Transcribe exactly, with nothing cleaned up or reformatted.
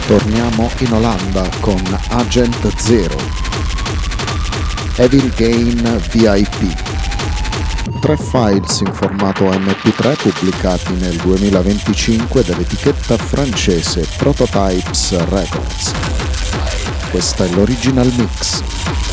Torniamo in Olanda con Agent Zero, Evil Gain V I P. Tre files in formato M P tre pubblicati nel duemilaventicinque dall'etichetta francese Prototypes Records. Questa è l'original mix.